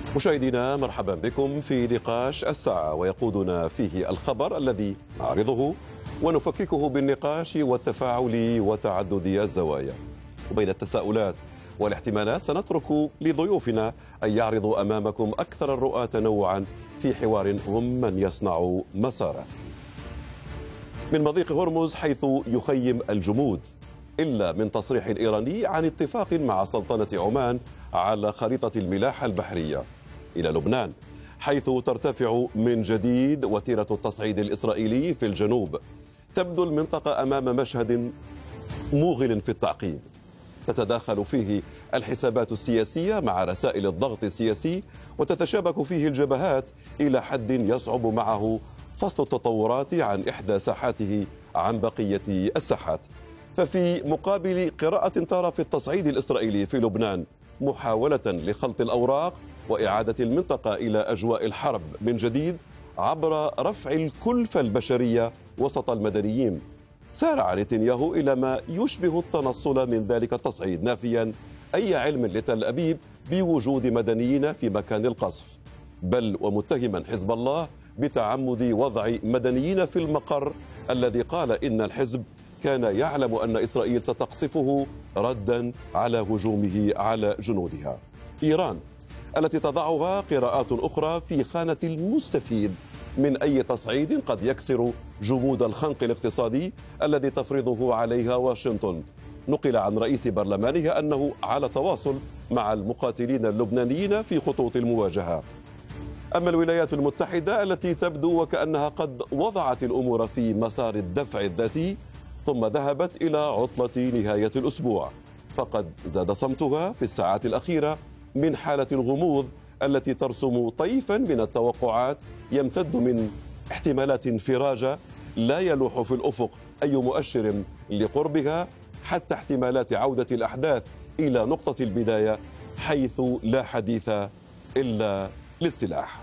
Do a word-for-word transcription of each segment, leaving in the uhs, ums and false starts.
مشاهدينا مرحبا بكم في نقاش الساعة، ويقودنا فيه الخبر الذي نعرضه ونفككه بالنقاش والتفاعل وتعدد الزوايا. وبين التساؤلات والاحتمالات سنترك لضيوفنا أن يعرضوا أمامكم أكثر الرؤى تنوعا في حوار هم من يصنع مساراته. من مضيق هرمز حيث يخيم الجمود، إلا من تصريح إيراني عن اتفاق مع سلطنة عمان على خريطة الملاحة البحرية، إلى لبنان حيث ترتفع من جديد وتيرة التصعيد الإسرائيلي في الجنوب. تبدو المنطقة أمام مشهد موغل في التعقيد، تتداخل فيه الحسابات السياسية مع رسائل الضغط السياسي، وتتشابك فيه الجبهات إلى حد يصعب معه فصل التطورات عن إحدى ساحاته عن بقية الساحات. ففي مقابل قراءة ترى في التصعيد الإسرائيلي في لبنان محاولة لخلط الأوراق وإعادة المنطقة إلى أجواء الحرب من جديد عبر رفع الكلفة البشرية وسط المدنيين، سارع نتنياهو إلى ما يشبه التنصل من ذلك التصعيد، نافيا أي علم لتل أبيب بوجود مدنيين في مكان القصف، بل ومتهما حزب الله بتعمد وضع مدنيين في المقر الذي قال إن الحزب كان يعلم أن إسرائيل ستقصفه ردا على هجومه على جنودها. إيران التي تضعها قراءات أخرى في خانة المستفيد من أي تصعيد قد يكسر جمود الخنق الاقتصادي الذي تفرضه عليها واشنطن. نقل عن رئيس برلمانها أنه على تواصل مع المقاتلين اللبنانيين في خطوط المواجهة. أما الولايات المتحدة التي تبدو وكأنها قد وضعت الأمور في مسار الدفع الذاتي ثم ذهبت إلى عطلة نهاية الأسبوع، فقد زاد صمتها في الساعات الأخيرة من حالة الغموض التي ترسم طيفا من التوقعات يمتد من احتمالات انفراجة لا يلوح في الأفق أي مؤشر لقربها، حتى احتمالات عودة الأحداث إلى نقطة البداية حيث لا حديث إلا للسلاح.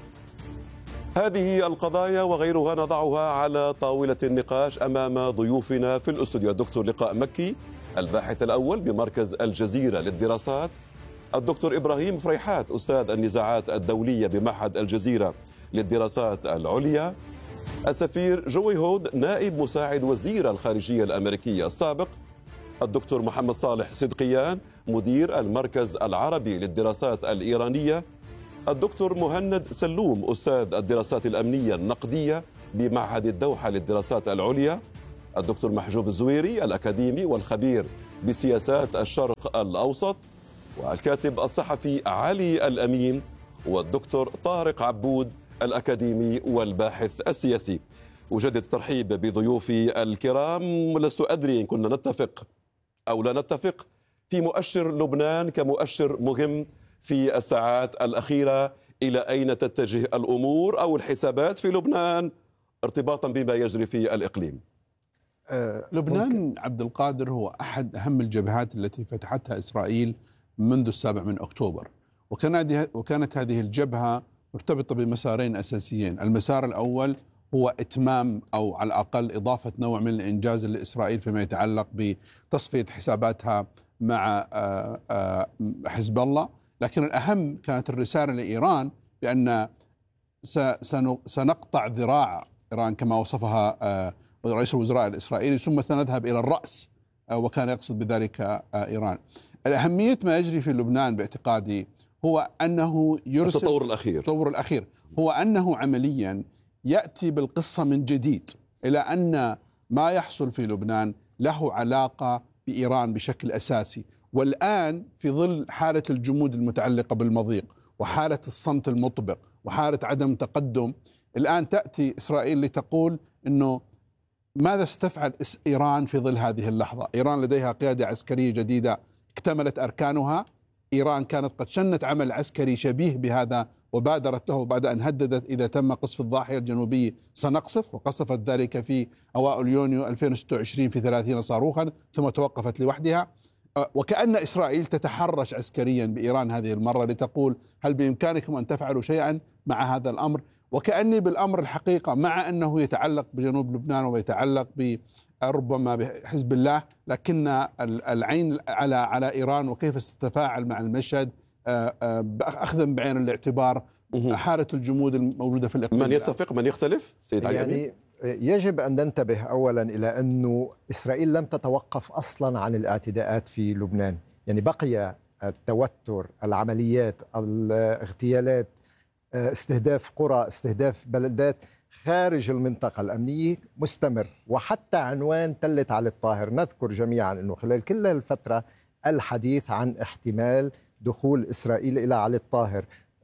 هذه القضايا وغيرها نضعها على طاولة النقاش أمام ضيوفنا في الأستوديو: الدكتور لقاء مكي الباحث الأول بمركز الجزيرة للدراسات، الدكتور إبراهيم فريحات أستاذ النزاعات الدولية بمعهد الجزيرة للدراسات العليا، السفير جوي هود نائب مساعد وزير الخارجية الأمريكية السابق، الدكتور محمد صالح صدقيان مدير المركز العربي للدراسات الإيرانية، الدكتور مهند سلوم أستاذ الدراسات الأمنية النقدية بمعهد الدوحة للدراسات العليا، الدكتور محجوب الزويري الأكاديمي والخبير بسياسات الشرق الأوسط، والكاتب الصحفي علي الأمين، والدكتور طارق عبود الأكاديمي والباحث السياسي. أجدد الترحيب بضيوفي الكرام. لست أدري إن كنا نتفق أو لا نتفق في مؤشر لبنان كمؤشر مهم في الساعات الأخيرة. إلى أين تتجه الأمور أو الحسابات في لبنان ارتباطا بما يجري في الإقليم؟ أه لبنان عبد القادر هو أحد أهم الجبهات التي فتحتها إسرائيل منذ السابع من أكتوبر، وكانت هذه الجبهة مرتبطة بمسارين أساسيين. المسار الأول هو إتمام أو على الأقل إضافة نوع من الإنجاز لإسرائيل فيما يتعلق بتصفية حساباتها مع حزب الله، لكن الأهم كانت الرسالة لإيران بأن سنقطع ذراع إيران كما وصفها رئيس الوزراء الإسرائيلي ثم سنذهب إلى الرأس، وكان يقصد بذلك إيران. الأهمية ما يجري في لبنان باعتقادي هو أنه يرسل التطور الأخير التطور الأخير هو أنه عمليا يأتي بالقصة من جديد، إلى أن ما يحصل في لبنان له علاقة بإيران بشكل أساسي. والآن في ظل حالة الجمود المتعلقة بالمضيق وحالة الصمت المطبق وحالة عدم تقدم، الآن تأتي إسرائيل لتقول أنه ماذا ستفعل إيران في ظل هذه اللحظة. إيران لديها قيادة عسكرية جديدة اكتملت أركانها. إيران كانت قد شنت عمل عسكري شبيه بهذا وبادرت له بعد أن هددت إذا تم قصف الضاحية الجنوبية سنقصف، وقصفت ذلك في أوائل يونيو ألفين وستة وعشرين في ثلاثين صاروخا ثم توقفت لوحدها. وكأن إسرائيل تتحرش عسكريا بإيران هذه المرة لتقول هل بإمكانكم أن تفعلوا شيئا مع هذا الأمر. وكأني بالأمر الحقيقة مع أنه يتعلق بجنوب لبنان ويتعلق ربما بحزب الله، لكن العين على على إيران وكيف ستتفاعل مع المشهد أخذا بعين الاعتبار حالة الجمود الموجودة في الإقليم. من يتفق من يختلف؟ سيد علي يعني يجب أن ننتبه أولا إلى أنه إسرائيل لم تتوقف أصلا عن الاعتداءات في لبنان. يعني بقي التوتر، العمليات، الاغتيالات، استهداف قرى، استهداف بلدات خارج المنطقة الأمنية مستمر. وحتى عنوان تلة علي الطاهر نذكر جميعا أنه خلال كل الفترة الحديث عن احتمال دخول إسرائيل إلى علي الطاهر،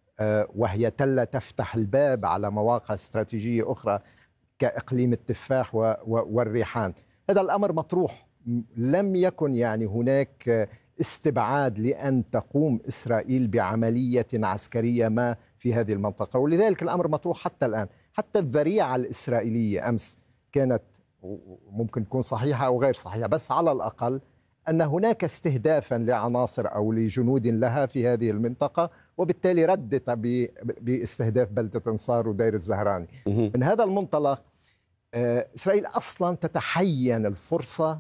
وهي تلة تفتح الباب على مواقع استراتيجية أخرى كإقليم التفاح والريحان. هذا الأمر مطروح، لم يكن يعني هناك استبعاد لأن تقوم إسرائيل بعملية عسكرية ما في هذه المنطقة، ولذلك الأمر مطروح حتى الآن. حتى الذريعة الإسرائيلية أمس كانت ممكن تكون صحيحة أو غير صحيحة، بس على الأقل أن هناك استهدافا لعناصر أو لجنود لها في هذه المنطقة، وبالتالي ردت باستهداف بلدة انصار ودير الزهراني. من هذا المنطلق إسرائيل أصلا تتحين الفرصة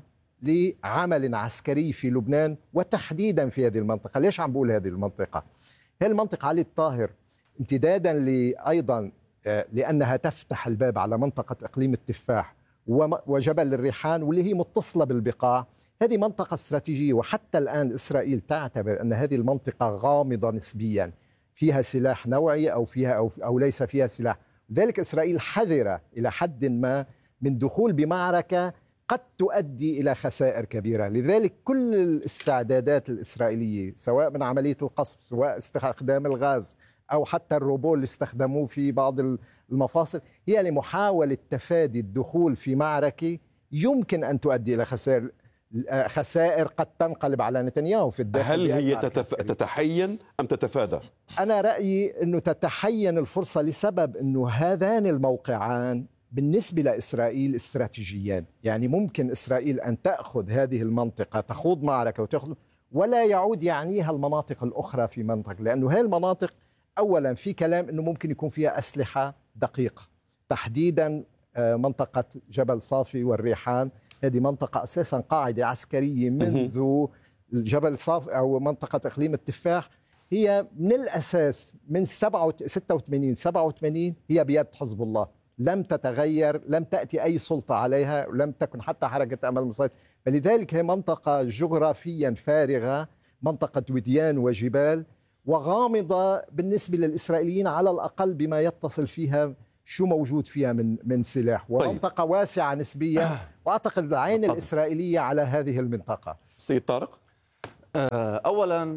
لعمل عسكري في لبنان وتحديدا في هذه المنطقة. ليش عم بقول هذه المنطقة؟ هذه المنطقة علي الطاهر امتدادا أيضا لأنها تفتح الباب على منطقة إقليم التفاح وجبل الريحان، واللي هي متصلة بالبقاع. هذه منطقة استراتيجية، وحتى الآن إسرائيل تعتبر أن هذه المنطقة غامضة نسبيا، فيها سلاح نوعي أو فيها أو, أو ليس فيها سلاح. لذلك إسرائيل حذرة إلى حد ما من دخول بمعركة قد تؤدي إلى خسائر كبيرة. لذلك كل الاستعدادات الإسرائيلية سواء من عملية القصف، سواء استخدام الغاز أو حتى الروبو اللي استخدموه في بعض المفاصل، هي لمحاولة تفادي الدخول في معركة يمكن أن تؤدي إلى خسائر خسائر قد تنقلب على نتنياهو في الداخل. هل هي تتف... تتحين أم تتفادى؟ أنا رأيي أنه تتحين الفرصة لسبب أنه هذان الموقعان بالنسبة لإسرائيل استراتيجيان. يعني ممكن إسرائيل أن تأخذ هذه المنطقة، تخوض معركة وتأخذ، ولا يعود يعنيها المناطق الأخرى في منطقة، لأنه هذه المناطق أولا في كلام أنه ممكن يكون فيها أسلحة دقيقة، تحديدا منطقة جبل صافي والريحان. هذه منطقة أساسا قاعدة عسكرية منذ جبل صافي أو منطقة إقليم التفاح، هي من الأساس من ستة وثمانين سبعة وثمانين هي بيد حزب الله، لم تتغير، لم تأتي أي سلطة عليها، ولم تكن حتى حركة أمل مسيطر. فلذلك هي منطقة جغرافيا فارغة، منطقة وديان وجبال، وغامضة بالنسبة للإسرائيليين على الأقل بما يتصل فيها شو موجود فيها من من سلاح، ومنطقة طيب. واسعة نسبيا، وأعتقد العين الإسرائيلية على هذه المنطقة. سيد طارق، أولا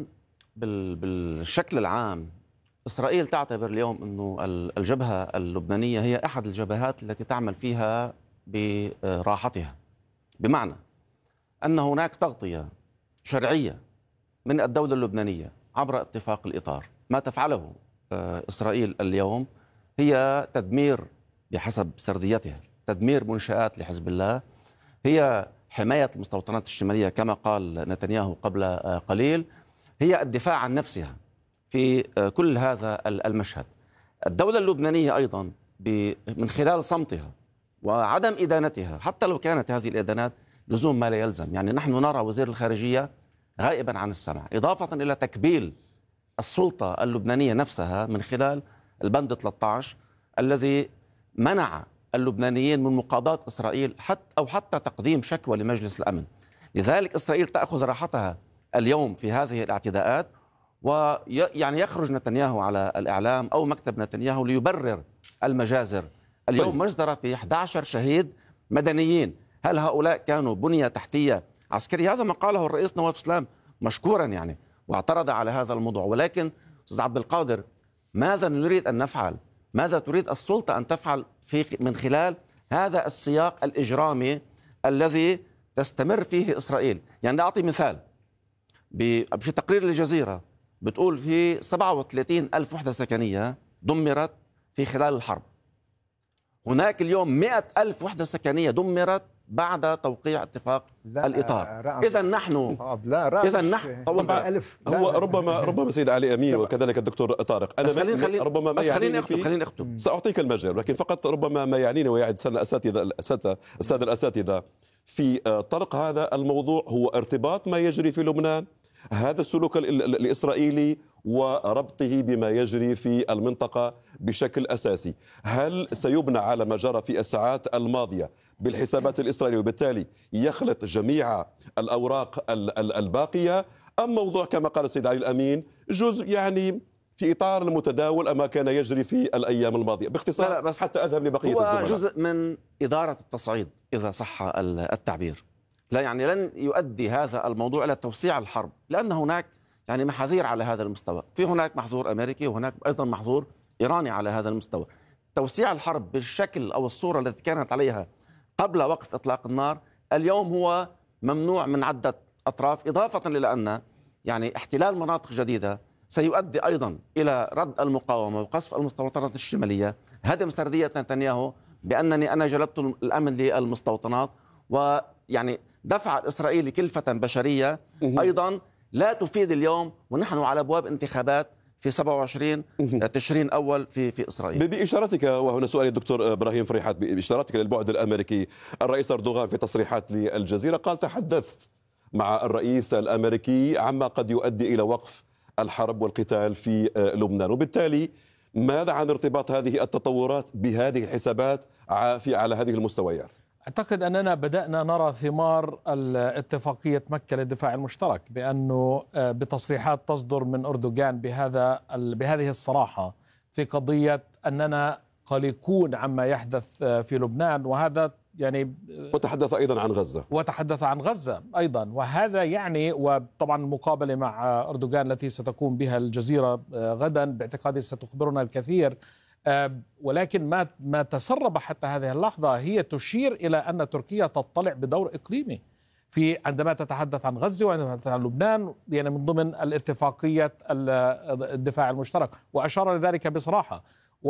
بالشكل العام إسرائيل تعتبر اليوم أنه الجبهة اللبنانية هي أحد الجبهات التي تعمل فيها براحتها، بمعنى أن هناك تغطية شرعية من الدولة اللبنانية عبر اتفاق الإطار. ما تفعله إسرائيل اليوم هي تدمير بحسب سرديتها، تدمير منشآت لحزب الله، هي حماية المستوطنات الشمالية كما قال نتنياهو قبل قليل، هي الدفاع عن نفسها في كل هذا المشهد. الدولة اللبنانية أيضا من خلال صمتها وعدم إدانتها، حتى لو كانت هذه الإدانات لزوم ما لا يلزم، يعني نحن نرى وزير الخارجية غائبا عن السمع، إضافة إلى تكبيل السلطة اللبنانية نفسها من خلال البند ثلاثة عشر الذي منع اللبنانيين من مقاضاة إسرائيل حتى أو حتى تقديم شكوى لمجلس الأمن. لذلك إسرائيل تأخذ راحتها اليوم في هذه الاعتداءات، ويعني يخرج نتنياهو على الإعلام أو مكتب نتنياهو ليبرر المجازر. اليوم مجزرة في أحد عشر شهيد مدنيين، هل هؤلاء كانوا بنية تحتية عسكرية؟ هذا ما قاله الرئيس نواف سلام مشكورا يعني، واعترض على هذا الموضوع. ولكن أستاذ عبد القادر، ماذا نريد أن نفعل؟ ماذا تريد السلطة أن تفعل في من خلال هذا السياق الإجرامي الذي تستمر فيه إسرائيل؟ يعني أعطي مثال، في تقرير الجزيرة بتقول في سبعة وثلاثين ألف وحدة سكنية دمرت في خلال الحرب. هناك اليوم مئة ألف وحدة سكنية دمرت بعد توقيع اتفاق الإطار. إذا نحن إذا نحن طبعا هو ربما ربما سيد علي أمين وكذلك الدكتور طارق، أنا خلين خلين ربما ما خليني أختم خليني أختم سأعطيك المجال، لكن فقط ربما ما يعنينا ويعد الأساتذة الأساتذة السادة الأساتذة في طرق هذا الموضوع هو ارتباط ما يجري في لبنان، هذا السلوك الإسرائيلي وربطه بما يجري في المنطقة بشكل أساسي. هل سيبنى على ما جرى في الساعات الماضية بالحسابات الإسرائيلية وبالتالي يخلط جميع الأوراق الباقية، أم موضوع كما قال السيد علي الأمين جزء يعني في إطار المتداول أما كان يجري في الأيام الماضية؟ باختصار لا لا بس حتى أذهب لبقية هو الزملاء. جزء من إدارة التصعيد إذا صح التعبير. لا يعني لن يؤدي هذا الموضوع إلى توسيع الحرب، لأن هناك يعني محاذير على هذا المستوى. في هناك محظور أمريكي وهناك أيضا محظور إيراني على هذا المستوى. توسيع الحرب بالشكل أو الصورة التي كانت عليها قبل وقت إطلاق النار اليوم هو ممنوع من عدة أطراف، إضافة إلى أن يعني احتلال مناطق جديدة سيؤدي أيضا إلى رد المقاومة وقصف المستوطنات الشمالية، هدم سردية نتنياهو بأنني أنا جلبت الأمن للمستوطنات، ويعني دفع الإسرائيلي كلفة بشرية أيضا لا تفيد اليوم ونحن على أبواب انتخابات في سبعة وعشرين تشرين أول في في إسرائيل. بإشارتك، وهنا سؤالي الدكتور إبراهيم فريحات، بإشارتك للبعد الأمريكي، الرئيس أردوغان في تصريحات للجزيرة قال تحدثت مع الرئيس الأمريكي عما قد يؤدي إلى وقف الحرب والقتال في لبنان، وبالتالي ماذا عن ارتباط هذه التطورات بهذه الحسابات في على هذه المستويات؟ أعتقد أننا بدأنا نرى ثمار اتفاقية مكة للدفاع المشترك، بأنه بتصريحات تصدر من أردوغان بهذا بهذه الصراحة في قضية أننا قلقون عما يحدث في لبنان، وهذا يعني وتحدث أيضا عن غزة وتحدث عن غزة أيضا، وهذا يعني وطبعا المقابلة مع أردوغان التي ستكون بها الجزيرة غدا باعتقادي ستخبرنا الكثير، ولكن ما ما تسرب حتى هذه اللحظة هي تشير إلى أن تركيا تطلع بدور إقليمي في عندما تتحدث عن غزة وعندما تتحدث عن لبنان، يعني من ضمن الاتفاقية الدفاع المشترك، وأشار لذلك بصراحة.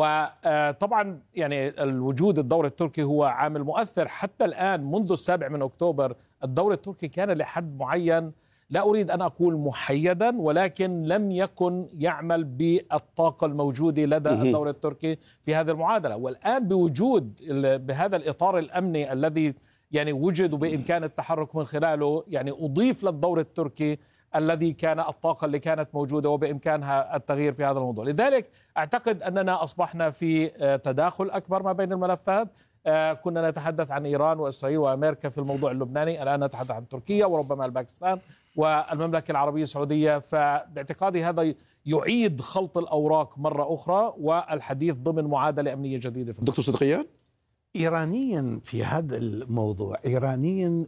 وطبعا يعني الوجود الدور التركي هو عامل مؤثر حتى الآن. منذ السابع من أكتوبر الدور التركي كان لحد معين، لا أريد أن أقول محيدا، ولكن لم يكن يعمل بالطاقة الموجودة لدى الدور التركي في هذه المعادلة. والآن بوجود بهذا الإطار الأمني الذي يعني وجد وبإمكان التحرك من خلاله، يعني أضيف للدور التركي الذي كان الطاقة اللي كانت موجودة وبإمكانها التغيير في هذا الموضوع. لذلك أعتقد أننا أصبحنا في تداخل أكبر ما بين الملفات. كنا نتحدث عن إيران وإسرائيل وأمريكا في الموضوع اللبناني، الآن نتحدث عن تركيا وربما الباكستان والمملكة العربية السعودية. فباعتقادي هذا يعيد خلط الأوراق مرة أخرى والحديث ضمن معادلة أمنية جديدة. في دكتور صدقيان، إيرانيا في هذا الموضوع، إيرانيا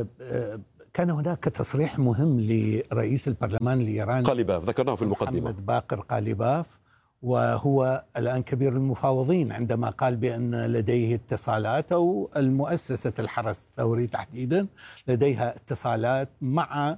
كان هناك تصريح مهم لرئيس البرلمان الإيراني قاليباف، ذكرناه في المقدمة، محمد باقر قاليباف، وهو الآن كبير المفاوضين، عندما قال بأن لديه اتصالات، أو المؤسسة الحرس الثوري تحديدا لديها اتصالات مع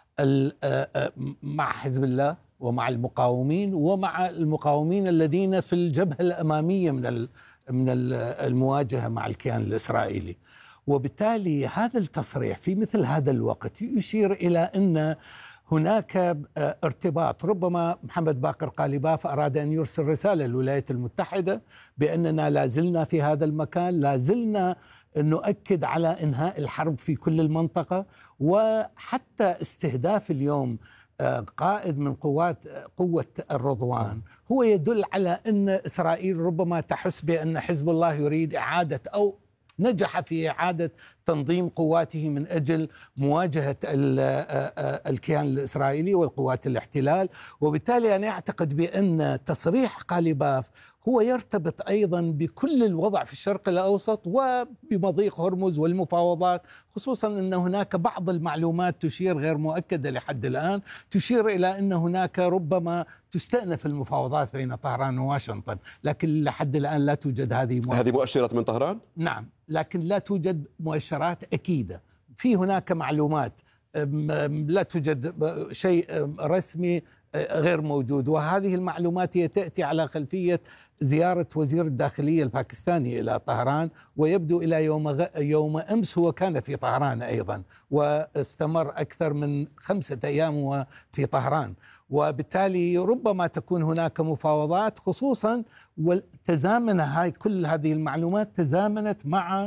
مع حزب الله ومع المقاومين ومع المقاومين الذين في الجبهة الأمامية من من المواجهة مع الكيان الإسرائيلي. وبالتالي هذا التصريح في مثل هذا الوقت يشير إلى أن هناك ارتباط. ربما محمد باقر قاليباف أراد أن يرسل رسالة للولايات المتحدة بأننا لازلنا في هذا المكان، لازلنا نؤكد على إنهاء الحرب في كل المنطقة. وحتى استهداف اليوم قائد من قوات قوة الرضوان هو يدل على أن إسرائيل ربما تحس بأن حزب الله يريد إعادة أو نجح في إعادة تنظيم قواته من أجل مواجهة الكيان الإسرائيلي والقوات الاحتلال. وبالتالي أنا أعتقد بأن تصريح قاليباف هو يرتبط أيضا بكل الوضع في الشرق الأوسط وبمضيق هرمز والمفاوضات، خصوصا أن هناك بعض المعلومات تشير غير مؤكدة لحد الآن، تشير إلى أن هناك ربما تستأنف المفاوضات بين طهران وواشنطن، لكن لحد الآن لا توجد هذه مؤشرات. هذه مؤشرات من طهران؟ نعم، لكن لا توجد مؤشرات أكيدة. في هناك معلومات، لا توجد شيء رسمي غير موجود. وهذه المعلومات هي تأتي على خلفية زيارة وزير الداخلية الباكستاني إلى طهران، ويبدو إلى يوم غ... يوم أمس هو كان في طهران أيضا، واستمر أكثر من خمسة أيام في طهران. وبالتالي ربما تكون هناك مفاوضات، خصوصا وتزامن هاي كل هذه المعلومات تزامنت مع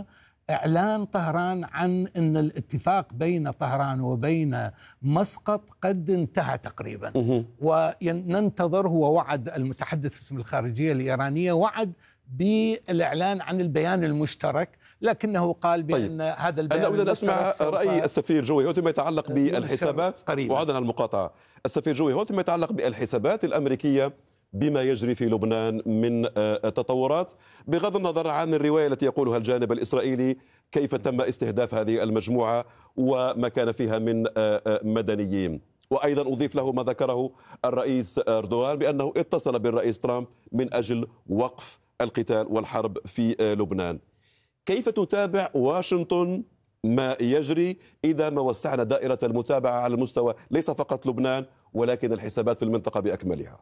إعلان طهران عن أن الاتفاق بين طهران وبين مسقط قد انتهى تقريبا، وننتظر، هو وعد المتحدث باسم الخارجية الإيرانية وعد بالإعلان عن البيان المشترك، لكنه قال بأن طيب. هذا البيان أنا أريد أن أسمع رأي السفير جوي هوت فيما يتعلق بالحسابات، وعدنا المقاطعة. السفير جوي هوت فيما يتعلق بالحسابات الأمريكية بما يجري في لبنان من تطورات، بغض النظر عن الرواية التي يقولها الجانب الإسرائيلي كيف تم استهداف هذه المجموعة وما كان فيها من مدنيين. وأيضا أضيف له ما ذكره الرئيس أردوغان بأنه اتصل بالرئيس ترامب من أجل وقف القتال والحرب في لبنان. كيف تتابع واشنطن ما يجري إذا ما وسعنا دائرة المتابعة على المستوى ليس فقط لبنان ولكن الحسابات في المنطقة بأكملها؟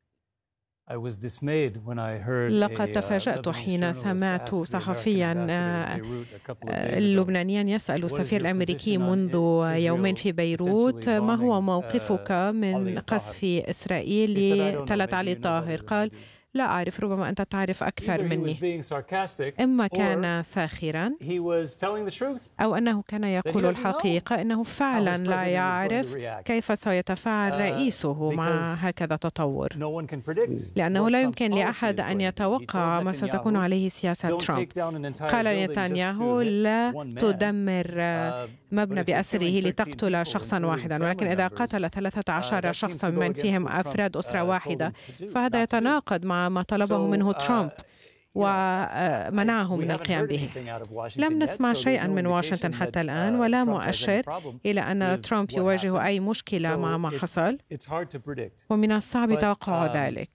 لقد تفاجأت حين سمعت صحفيا لبنانيا يسأل السفير الأمريكي منذ يومين في بيروت ما هو موقفك من قصف إسرائيل لتلت علي طاهر. قال: لا أعرف، ربما أنت تعرف أكثر مني. إما كان ساخرا أو أنه كان يقول الحقيقة، أنه فعلا لا يعرف كيف سيتفاعل رئيسه مع هكذا تطور، لأنه لا يمكن لأحد أن يتوقع ما ستكون عليه سياسة ترامب. قال نتنياهو: لا تدمر مبنى بأسره لتقتل شخصا واحدا، ولكن إذا قتل ثلاثة عشر شخصا من فيهم أفراد أسرة واحدة فهذا يتناقض مع ما طلبه منه ترامب ومنعه من القيام به. لم نسمع شيئا من واشنطن حتى الآن، ولا مؤشر إلى أن ترامب يواجه أي مشكلة مع ما حصل، ومن الصعب توقع ذلك.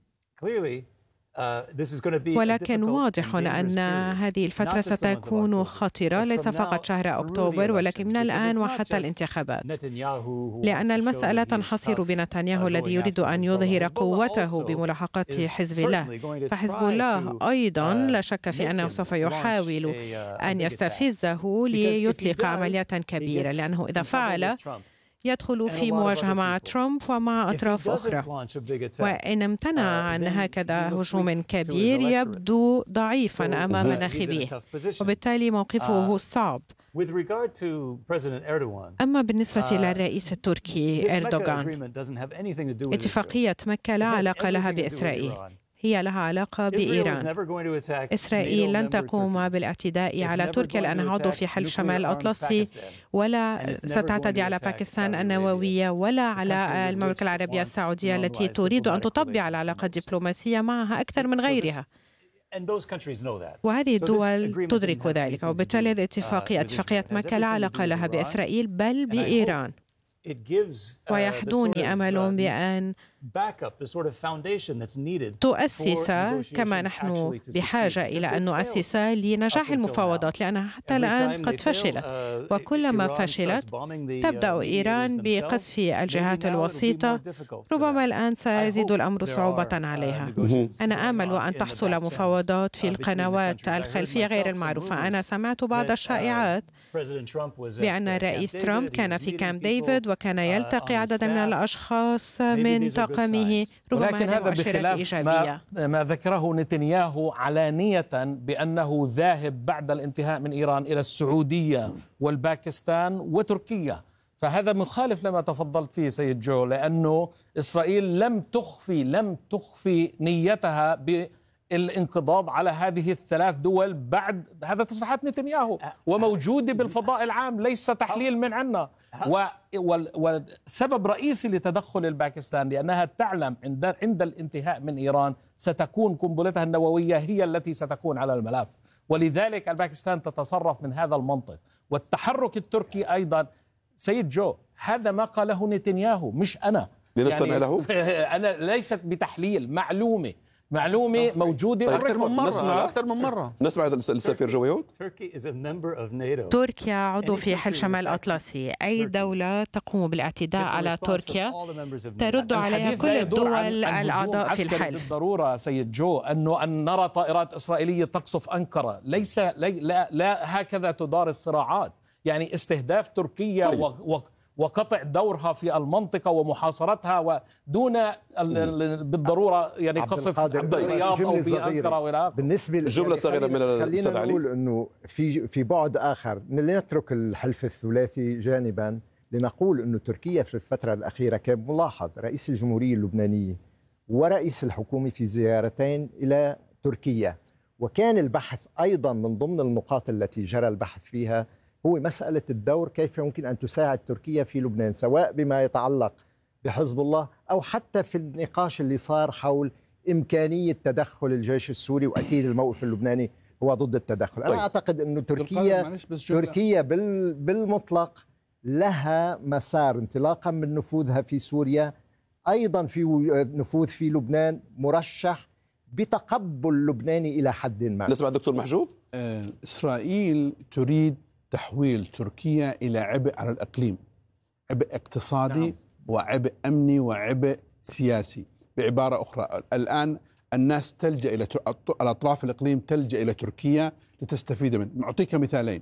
ولكن واضح أن هذه الفترة ستكون خطرة، ليس فقط شهر أكتوبر ولكن من الآن وحتى الانتخابات، لأن المسألة تنحصر بنتنياهو الذي يريد أن يظهر قوته بملاحقة حزب الله. فحزب الله أيضا لا شك في أنه سوف يحاول أن يستفزه ليطلق عمليات كبيرة، لأنه إذا فعل يدخل في مواجهة مع ترامب ومع أطراف أخرى، وإن امتنع عن هكذا هجوم كبير يبدو ضعيفا أمام ناخبيه، وبالتالي موقفه صعب. أما بالنسبة للرئيس التركي أردوغان، اتفاقية مكة لا علاقة لها بإسرائيل، هي لها علاقة بإيران. إسرائيل لن تقوم بالاعتداء على تركيا لأنها عضو في حلف شمال الأطلسي، ولا ستعتدي على باكستان النووية ولا على المملكة العربية السعودية التي تريد أن تطبع العلاقة الدبلوماسية معها أكثر من غيرها، وهذه الدول تدرك ذلك. وبالتالي هذه اتفاقية اتفاقية مكة لا علاقة لها بإسرائيل بل بإيران، ويحدوني أمل بأن تؤسس كما نحن بحاجة إلى أن نؤسس لنجاح المفاوضات، لأنها حتى الآن قد فشلت، وكلما فشلت تبدأ إيران بقذف الجهات الوسيطة. ربما الآن سيزيد الأمر صعوبة عليها. أنا آمل أن تحصل مفاوضات في القنوات الخلفية غير المعروفة. أنا سمعت بعض الشائعات بأن الرئيس ترامب كان في كامب ديفيد وكان يلتقي عددا من الأشخاص من طاقمه، ولكن هذا بخلاف ما, ما ذكره نتنياهو علانية بأنه ذاهب بعد الانتهاء من إيران إلى السعودية والباكستان وتركيا، فهذا مخالف لما تفضلت فيه سيد جو، لأنه إسرائيل لم تخفي لم تخفي نيتها بالانقضاض على هذه الثلاث دول بعد هذا تصريحات نتنياهو وموجودة بالفضاء العام، ليس تحليل من عنا. وسبب رئيسي لتدخل الباكستان لأنها تعلم عند عند الانتهاء من إيران ستكون قنبلتها النووية هي التي ستكون على الملف، ولذلك الباكستان تتصرف من هذا المنطق. والتحرك التركي أيضا سيد جو، هذا ما قاله نتنياهو مش أنا، لنستمع يعني له. أنا ليست بتحليل، معلومة معلومة موجودة أكثر من مرة نسمع أكثر من مرة نسمع السفير جوي هوت. تركيا عضو في حلف شمال الأطلسي، أي دولة تقوم بالاعتداء على تركيا ترد عليها كل الدول الأعضاء في الحلف. بالضرورة سيد جو أنه أن نرى طائرات إسرائيلية تقصف أنقرة، ليس لا, لا, لا هكذا تدار الصراعات. يعني استهداف تركيا طيب. و وقطع دورها في المنطقة ومحاصرتها ودون بالضرورة يعني قصف الرياض أو بأنقرة وإلى آخره. بالنسبة جملة صغيرة من الأستاذ علي. خلينا نقول أنه في في بعد آخر، لنترك الحلف الثلاثي جانبا، لنقول أنه تركيا في الفترة الأخيرة كان ملاحظ رئيس الجمهورية اللبنانية ورئيس الحكومة في زيارتين إلى تركيا، وكان البحث أيضا من ضمن النقاط التي جرى البحث فيها هو مسألة الدور، كيف يمكن أن تساعد تركيا في لبنان، سواء بما يتعلق بحزب الله أو حتى في النقاش اللي صار حول إمكانية تدخل الجيش السوري، وأكيد الموقف اللبناني هو ضد التدخل. أنا أعتقد أنه تركيا تركيا بالمطلق لها مسار انطلاقا من نفوذها في سوريا، أيضا في نفوذ في لبنان مرشح بتقبل لبناني إلى حد ما. نسمع دكتور محجوب. آه، إسرائيل تريد تحويل تركيا إلى عبء على الإقليم، عبء اقتصادي نعم. وعبء أمني وعبء سياسي. بعبارة أخرى، الآن الناس تلجأ إلى الأطراف الإقليم تلجأ إلى تركيا لتستفيد منه. أعطيك مثالين.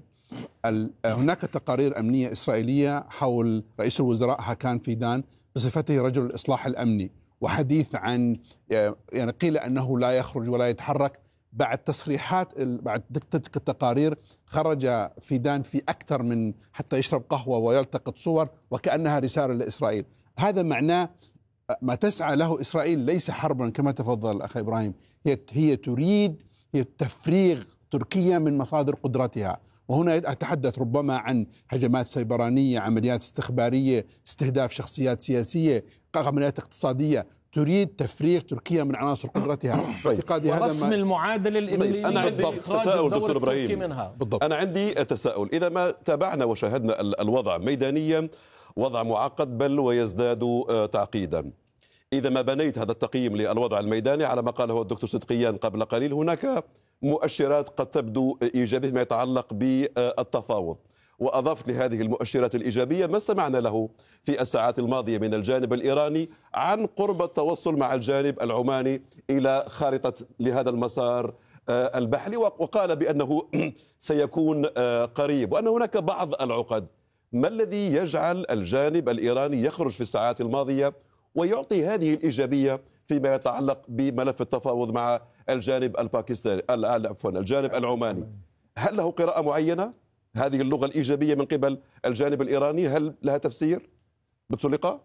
هناك تقارير أمنية إسرائيلية حول رئيس الوزراء هاكان فيدان بصفته رجل الإصلاح الأمني، وحديث عن يعني قيل أنه لا يخرج ولا يتحرك. بعد تصريحات بعد تلك التقارير خرج فيدان في أكثر من حتى يشرب قهوة ويلتقط صور وكأنها رسالة لإسرائيل. هذا معناه ما تسعى له إسرائيل ليس حربا كما تفضل الأخ إبراهيم، هي هي تريد هي تفريغ تركيا من مصادر قدرتها. وهنا أتحدث ربما عن هجمات سيبرانية، عمليات استخبارية، استهداف شخصيات سياسية، عمليات اقتصادية. تريد تفريغ تركيا من عناصر قدرتها. باعتقادي هذا ورسم المعادلة الإقليمية. أنا عندي تساؤل دكتور إبراهيم منها. بالضبط. أنا عندي تساؤل. إذا ما تابعنا وشاهدنا الوضع ميدانيا وضع معقد بل ويزداد تعقيدا، إذا ما بنيت هذا التقييم للوضع الميداني على ما قاله الدكتور صدقيان قبل قليل، هناك مؤشرات قد تبدو إيجابية ما يتعلق بالتفاوض، وأضفت لهذه المؤشرات الإيجابية ما استمعنا له في الساعات الماضية من الجانب الإيراني عن قرب التوصل مع الجانب العماني إلى خارطة لهذا المسار البحري، وقال بأنه سيكون قريب وأن هناك بعض العقد. ما الذي يجعل الجانب الإيراني يخرج في الساعات الماضية ويعطي هذه الإيجابية فيما يتعلق بملف التفاوض مع الجانب الباكستاني عفوا الجانب العماني؟ هل له قراءة معينة هذه اللغة الإيجابية من قبل الجانب الإيراني؟ هل لها تفسير دكتور لقاء؟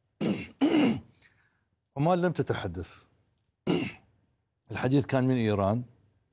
عمان لم تتحدث، الحديث كان من إيران،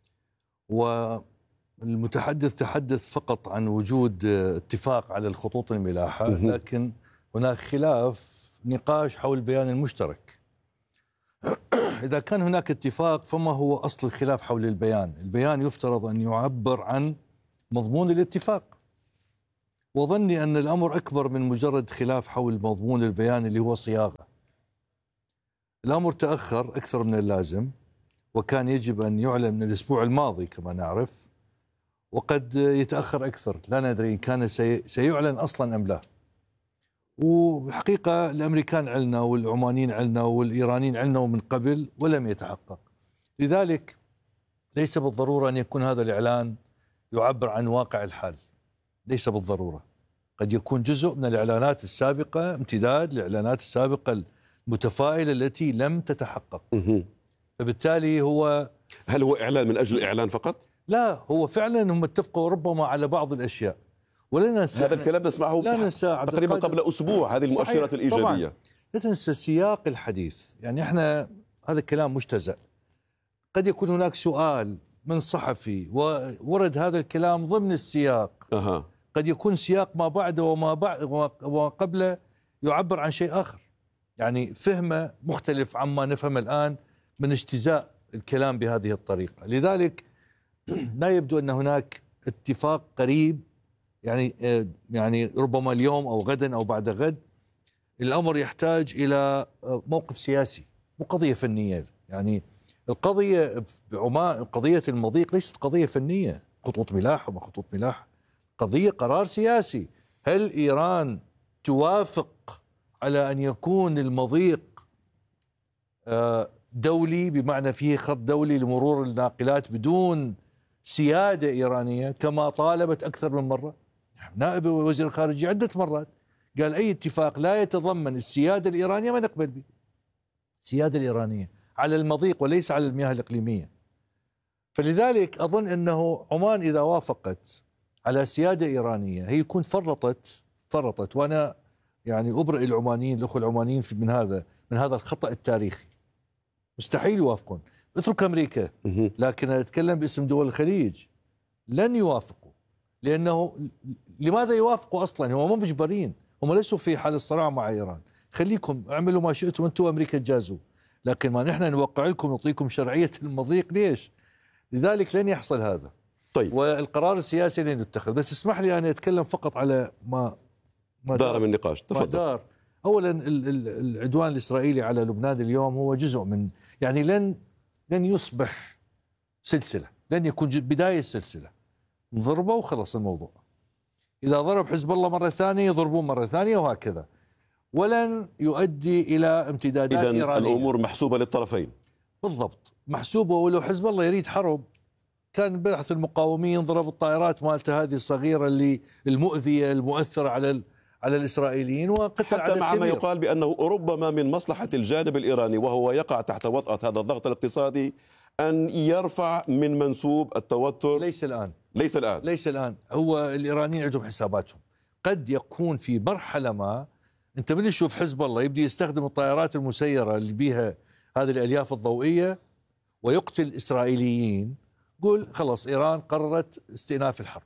والمتحدث تحدث فقط عن وجود اتفاق على الخطوط الملاحة، لكن هناك خلاف نقاش حول البيان المشترك. إذا كان هناك اتفاق فما هو أصل الخلاف حول البيان؟ البيان يفترض أن يعبر عن مضمون الاتفاق، وظني أن الأمر أكبر من مجرد خلاف حول مضمون البيان اللي هو صياغة. الأمر تأخر أكثر من اللازم، وكان يجب أن يعلن من الأسبوع الماضي كما نعرف، وقد يتأخر أكثر، لا ندري إن كان سيعلن أصلا أم لا. وحقيقة الأمريكان علنا والعمانيين علنا والإيرانيين علنا من قبل ولم يتحقق. لذلك ليس بالضرورة أن يكون هذا الإعلان يعبر عن واقع الحال، ليس بالضرورة. قد يكون جزء من الإعلانات السابقة امتداد للإعلانات السابقة المتفائلة التي لم تتحقق. فبالتالي هو هل هو إعلان من أجل الإعلان فقط؟ لا، هو فعلا هم اتفقوا ربما على بعض الأشياء، ولا ننسى هذا الكلام نسمعه لا ننسى تقريبا قبل أسبوع هذه المؤشرات الإيجابية. طبعاً. لا تنسى سياق الحديث، يعني احنا هذا الكلام مجتزأ. قد يكون هناك سؤال من صحفي وورد هذا الكلام ضمن السياق. أه. قد يكون سياق ما بعده وما بعد وما قبله يعبر عن شيء آخر، يعني فهمه مختلف عما نفهم الآن من اجتزاء الكلام بهذه الطريقة. لذلك لا يبدو أن هناك اتفاق قريب، يعني يعني ربما اليوم أو غدا أو بعد غد. الأمر يحتاج إلى موقف سياسي، مو قضية فنية. يعني القضية بعمان، قضية المضيق ليست قضية فنية، خطوط ملاحة وما خطوط ملاحة، قضية قرار سياسي. هل إيران توافق على أن يكون المضيق دولي، بمعنى فيه خط دولي لمرور الناقلات بدون سيادة إيرانية كما طالبت أكثر من مرة؟ نائب وزير الخارجية عدة مرات قال أي اتفاق لا يتضمن السيادة الإيرانية ما نقبل به. السيادة الإيرانية على المضيق وليس على المياه الإقليمية. فلذلك أظن أنه عمان إذا وافقت على سيادة إيرانية هي يكون فرطت فرطت وأنا يعني أبرئ العمانيين الأخوة العمانيين من هذا من هذا الخطأ التاريخي. مستحيل يوافقون. اترك أمريكا، لكن أتكلم باسم دول الخليج لن يوافقوا. لأنه لماذا يوافقوا أصلا؟ هم مو مجبرين، هم ليسوا في حال الصراع مع إيران. خليكم اعملوا ما شئتم أنتم أمريكا تجازوا، لكن ما نحن نوقع لكم نعطيكم شرعية المضيق ليش؟ لذلك لن يحصل هذا. طيب والقرار السياسي لن يتخذ. بس اسمح لي أنا أتكلم فقط على ما ما دار, دار من النقاش. تفضل. دار. أولا العدوان الإسرائيلي على لبنان اليوم هو جزء من يعني لن لن يصبح سلسلة، لن يكون بداية السلسلة. ضربوا وخلص الموضوع. إذا ضرب حزب الله مرة ثانية يضربون مرة ثانية وهكذا، ولن يؤدي إلى امتدادات إذن إيرانية. الأمور محسوبة للطرفين. بالضبط محسوبة. ولو حزب الله يريد حرب كان بحث المقاومين ضرب الطائرات مالته هذه الصغيرة اللي المؤذية المؤثرة على على الإسرائيليين وقتل عدد حتى مع كبير. ما يقال بأنه ربما من مصلحة الجانب الإيراني وهو يقع تحت وطأة هذا الضغط الاقتصادي أن يرفع من منسوب التوتر. ليس الآن ليس الآن ليس الآن. هو الإيرانيين عندهم حساباتهم. قد يكون في مرحلة ما أنت من تشوف حزب الله يبدي يستخدم الطائرات المسيرة اللي بيها هذه الألياف الضوئية ويقتل الإسرائيليين، قول خلاص إيران قررت استئناف الحرب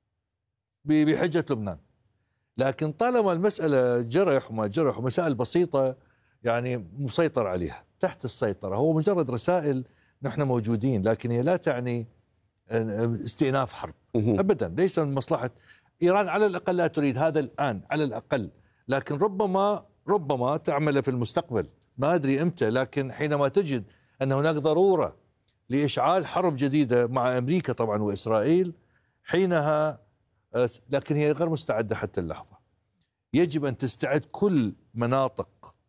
بحجة لبنان. لكن طالما المسألة جرح وما جرح ومسائل بسيطة يعني مسيطر عليها تحت السيطرة، هو مجرد رسائل نحن موجودين، لكن هي لا تعني استئناف حرب أبدا. ليس من مصلحة إيران، على الأقل لا تريد هذا الآن على الأقل، لكن ربما ربما تعمل في المستقبل، ما أدري إمتى. لكن حينما تجد أن هناك ضرورة لإشعال حرب جديدة مع أمريكا طبعا وإسرائيل، حينها لكن هي غير مستعدة حتى اللحظة. يجب أن تستعد كل مناطق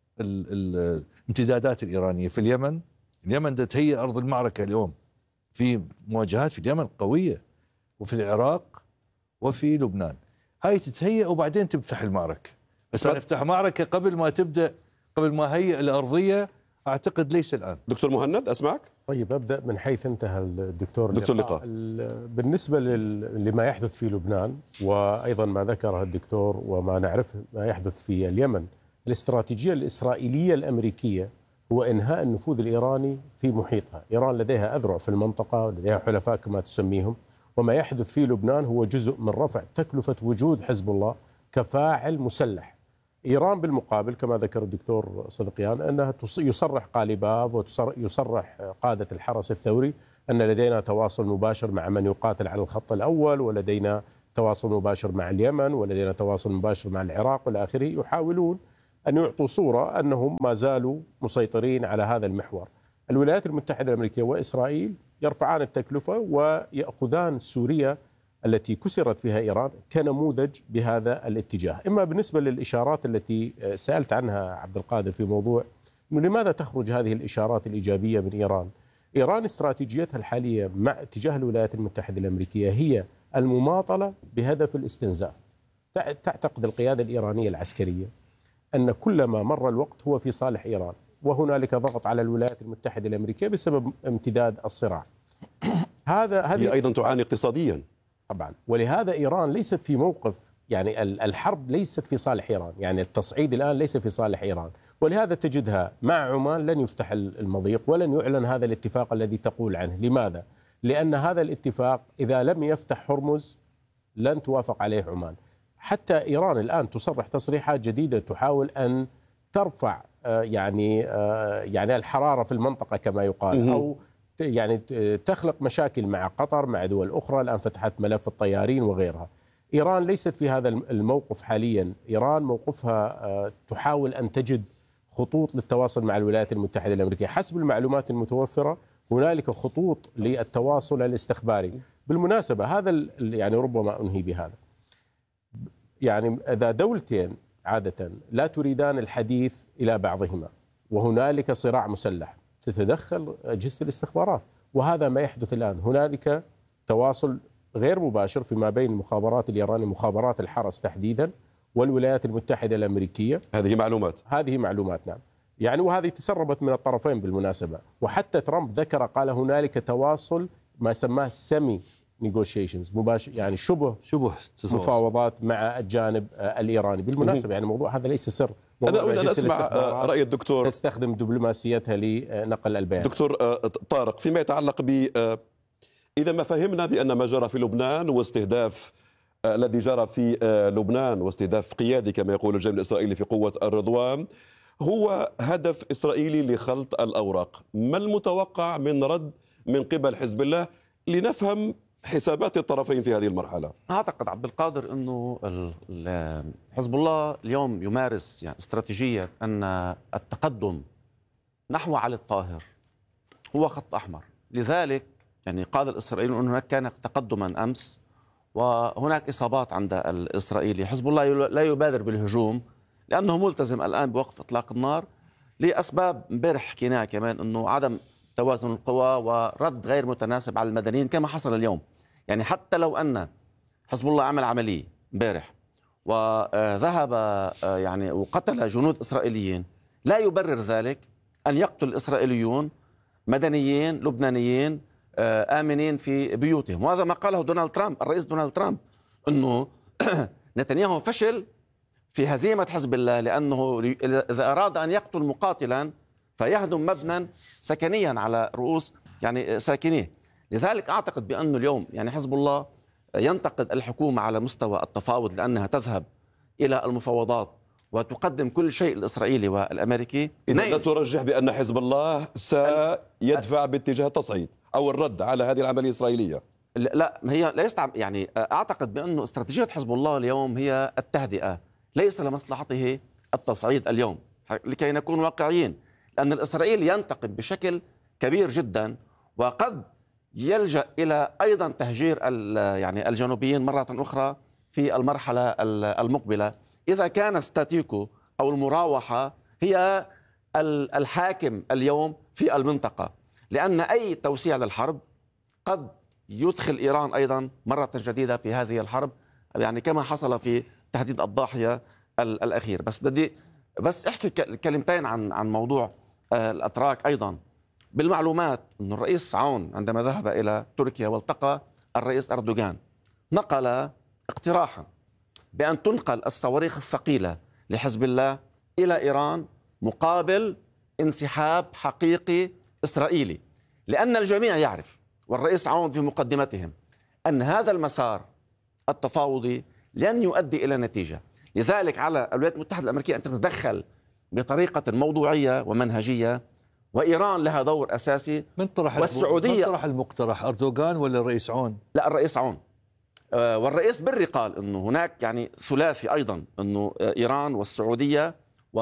الامتدادات الإيرانية في اليمن. اليمن ده هي أرض المعركة اليوم، في مواجهات في اليمن قوية، وفي العراق وفي لبنان. هاي تتهيأ وبعدين تفتح المعركة. بس نفتح معركة قبل ما تبدأ، قبل ما هيئ الأرضية، أعتقد ليس الآن. دكتور مهند أسمعك. طيب أبدأ من حيث انتهى الدكتور دكتور لقاء. بالنسبة لما يحدث في لبنان وأيضا ما ذكره الدكتور وما نعرف ما يحدث في اليمن، الاستراتيجية الإسرائيلية الأمريكية هو إنهاء النفوذ الإيراني في محيطها. إيران لديها أذرع في المنطقة ولديها حلفاء كما تسميهم، وما يحدث في لبنان هو جزء من رفع تكلفة وجود حزب الله كفاعل مسلح. إيران بالمقابل كما ذكر الدكتور صدقيان أنها يصرح قالباف ويصرح قادة الحرس الثوري أن لدينا تواصل مباشر مع من يقاتل على الخط الأول، ولدينا تواصل مباشر مع اليمن، ولدينا تواصل مباشر مع العراق والى آخره. يحاولون أن يعطوا صورة أنهم ما زالوا مسيطرين على هذا المحور. الولايات المتحدة الأمريكية وإسرائيل يرفعان التكلفة ويأخذان سوريا التي كسرت فيها إيران كنموذج بهذا الاتجاه. إما بالنسبة للإشارات التي سألت عنها عبد القادر في موضوع إنه لماذا تخرج هذه الإشارات الإيجابية من إيران؟ إيران استراتيجيتها الحالية مع اتجاه الولايات المتحدة الأمريكية هي المماطلة بهدف الاستنزاف. تعتقد القيادة الإيرانية العسكرية أن كلما مر الوقت هو في صالح إيران، وهنالك ضغط على الولايات المتحدة الأمريكية بسبب امتداد الصراع. هذا هذه هي أيضا تعاني اقتصاديا طبعا، ولهذا إيران ليست في موقف، يعني الحرب ليست في صالح إيران، يعني التصعيد الآن ليس في صالح إيران، ولهذا تجدها مع عمان لن يفتح المضيق ولن يعلن هذا الاتفاق الذي تقول عنه. لماذا؟ لأن هذا الاتفاق إذا لم يفتح هرمز لن توافق عليه عمان. حتى إيران الآن تصرح تصريحات جديدة تحاول أن ترفع يعني يعني الحرارة في المنطقة كما يقال، أو يعني تخلق مشاكل مع قطر مع دول أخرى. الآن فتحت ملف الطيارين وغيرها. إيران ليست في هذا الموقف حاليا. إيران موقفها تحاول أن تجد خطوط للتواصل مع الولايات المتحدة الأمريكية. حسب المعلومات المتوفرة هنالك خطوط للتواصل الاستخباري. بالمناسبة هذا يعني ربما أنهي بهذا، يعني إذا دولتين عادة لا تريدان الحديث إلى بعضهما وهنالك صراع مسلح تتدخل أجهزة الاستخبارات، وهذا ما يحدث الآن. هنالك تواصل غير مباشر فيما بين المخابرات الإيرانية، مخابرات الحرس تحديدا، والولايات المتحدة الأمريكية. هذه معلومات هذه معلومات نعم، يعني وهذه تسربت من الطرفين بالمناسبة. وحتى ترامب ذكر قال هنالك تواصل ما سماه سيمي نيغوشيشنز، مباشر يعني شبه شبه مفاوضات مع الجانب الإيراني. بالمناسبة يعني الموضوع هذا ليس سر. أنا أريد أن أسمع رأي الدكتور، تستخدم دبلوماسيتها لنقل البيان. دكتور طارق، فيما يتعلق ب إذا ما فهمنا بأن ما جرى في لبنان واستهداف الذي جرى في لبنان واستهداف قيادي كما يقول الجانب الإسرائيلي في قوة الرضوان هو هدف إسرائيلي لخلط الأوراق، ما المتوقع من رد من قبل حزب الله لنفهم حسابات الطرفين في هذه المرحلة؟ أعتقد عبد القادر أنه حزب الله اليوم يمارس يعني استراتيجية أن التقدم نحو علي الطاهر هو خط أحمر. لذلك يعني قال الإسرائيليون أن هناك كان تقدما أمس وهناك إصابات عند الإسرائيلي. حزب الله لا يبادر بالهجوم لأنه ملتزم الآن بوقف إطلاق النار لأسباب امبارح حكيناها كمان، أنه عدم توازن القوى ورد غير متناسب على المدنيين كما حصل اليوم. يعني حتى لو أن حزب الله عمل عملية امبارح وذهب يعني وقتل جنود إسرائيليين، لا يبرر ذلك أن يقتل الإسرائيليون مدنيين لبنانيين آمنين في بيوتهم. وهذا ما قاله دونالد ترامب، الرئيس دونالد ترامب، أنه نتنياهو فشل في هزيمة حزب الله لأنه إذا أراد أن يقتل مقاتلا فيهدم مبنى سكنيا على رؤوس يعني ساكنيه. لذلك أعتقد بأنه اليوم يعني حزب الله ينتقد الحكومة على مستوى التفاوض لأنها تذهب إلى المفاوضات وتقدم كل شيء الإسرائيلي والأمريكي. إذا لا ترجح بأن حزب الله سيدفع باتجاه التصعيد أو الرد على هذه العملية الإسرائيلية؟ لا، هي ليست يعني أعتقد بأنه استراتيجية حزب الله اليوم هي التهدئة، ليس لمصلحته التصعيد اليوم، لكي نكون واقعيين، لأن الإسرائيل ينتقم بشكل كبير جدا وقد يلجأ إلى أيضا تهجير يعني الجنوبيين مرة أخرى في المرحلة المقبلة إذا كان ستاتيكو أو المراوحة هي الحاكم اليوم في المنطقة. لأن أي توسيع للحرب قد يدخل إيران أيضا مرة جديدة في هذه الحرب، يعني كما حصل في تهديد الضاحية الأخير. بس بدي بس احكي كلمتين عن عن موضوع الأتراك. أيضا بالمعلومات أن الرئيس عون عندما ذهب إلى تركيا والتقى الرئيس أردوغان نقل اقتراحا بأن تنقل الصواريخ الثقيلة لحزب الله إلى إيران مقابل انسحاب حقيقي إسرائيلي، لأن الجميع يعرف والرئيس عون في مقدمتهم أن هذا المسار التفاوضي لن يؤدي إلى نتيجة. لذلك على الولايات المتحدة الأمريكية أن تتدخل بطريقة موضوعية ومنهجية، وإيران لها دور أساسي. من طرح والسعودية من طرح المقترح أردوغان ولا الرئيس عون؟ لا، الرئيس عون. آه والرئيس بري قال أنه هناك يعني ثلاثي أيضا، أنه إيران والسعودية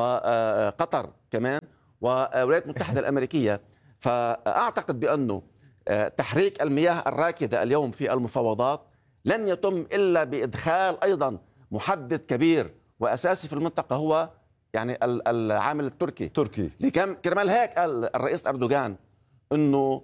وقطر كمان والولايات المتحدة الأمريكية. فأعتقد بأنه تحريك المياه الراكدة اليوم في المفاوضات لن يتم إلا بإدخال أيضا محدد كبير وأساسي في المنطقة، هو يعني العامل التركي. تركي كرمال هيك قال الرئيس أردوغان أنه